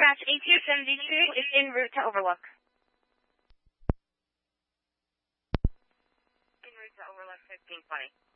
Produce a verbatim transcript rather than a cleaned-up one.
Dispatch A two seventy-two is en route to Overlook. En route to Overlook fifteen twenty.